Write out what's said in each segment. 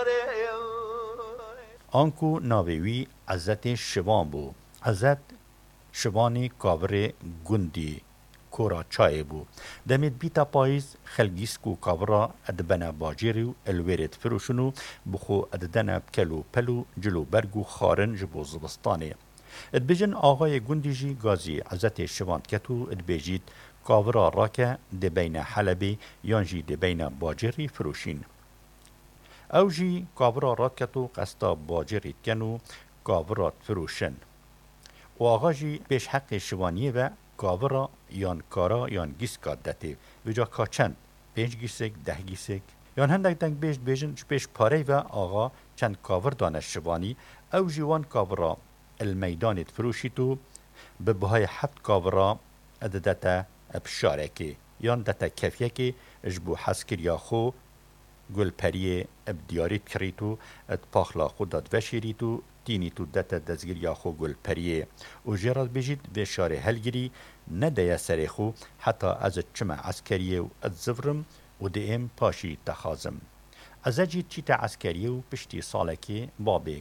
آنکو ناویوی عزت شوان بو عزت شوانی کاور گندی کورا چای بو دمید بیتا پاییز خلگیسکو کاورا ادبنا باجیریو الویرت فروشنو بخو اددنا بکلو پلو جلو برگو خارن جبو زبستانه ادبیجن آقای گندی جی گازی عزت شوان کتو ادبیجید کاورا راکه دبین حلبی یانجی دبین باجیری فروشین او جی کاورا راکتو قستا باجیری کنو کاورات فروشن و آقا جی پیش حق شوانیه و کاورا یان کارا یان گیسکا دته وجا کاچند 5 گیسک 10 گیسک یان هندک دنگ بیجن پیش پاره و آقا چند کاور دانه شوانی او جوان کاورا المیدانت فروشیتو به بهای 7 کاورا اددتا بشارکی یان دتا کفیکی جبو حسکر یا خو گل پریه اب دیاریت کریتو ات پاخلا خودت وشیریتو تینی تو دتا دزگیر یا خو گل پریه و جرال بجید و شاره هلگیری نده سری خو حتی از چمع عسکریه و ات زفرم و دیم پاشی تخازم از جید چیت عسکریه و پشتی سالکی بابه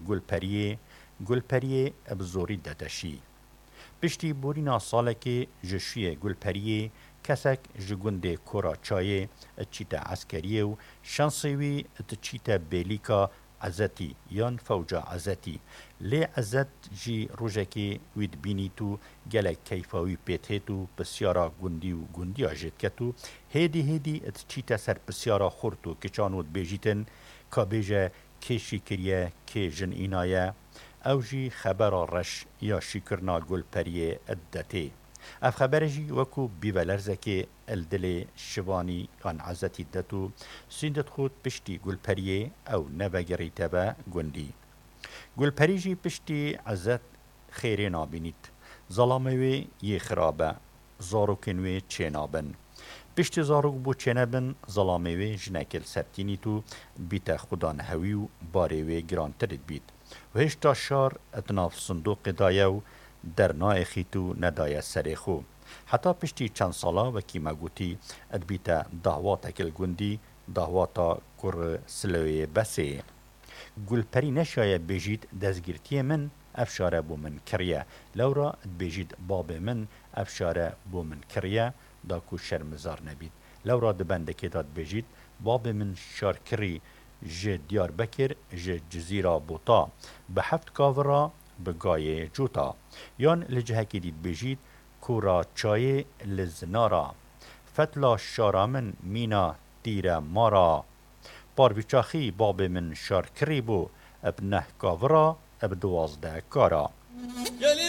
گل پریه اب زوری دتشی پشتی بورینا سالکی جشوی گل پریه کسک جگنده کورا چایه چیتا عسکریه و شانسوی چیتا بیلیکا عزتی یان فوجا عزتی لی عزت جی روژکی وید بینی تو گلک کیفاوی پیت هیتو بسیارا گندی و گندی آجید کتو هیدی ات چیتا سر بسیارا خورتو کچانود بیجیتن که بیجه که شکریه که جن اینایه او جی خبر رش یا شکرنا گل پریه ادته اف خبر جی وکو بیولرزکی الدل شوانی آن عزتی دتو سندت خود پشتی گل پریه او نبگری تبا گندی گل پری جی پشتی عزت خیره نابینید ظلاموی یه خرابه زاروکنوی چه نابن پشت زاروک بو چنبن ظلاموی جنکل سبتینی تو بیت خودان هوی و باریوی گران ترد بید و هشتا شار اتناف صندوق دایو در نایخیتو ندای سریخو حتی پشتی چند سالا و کیما گوتی ادبیتا دهواتا کل گندی دهواتا کر سلوی بسی گل پری نشایه بجید دزگیرتی من افشاره بو من کریه لورا بجید باب من افشاره بو من کریه دا کو شرمزار نبید لورا دبندکی داد بجید باب من شارکری ج دیار بکر ج جزیرا بوتا به 7 کاورا بگای جوتا یان لجهکی دید بجید کورا چای لزنارا فتلا شارامن مینا تیر مارا پارویچاخی باب من شارکری بو اب 9 کاورا اب 12 کارا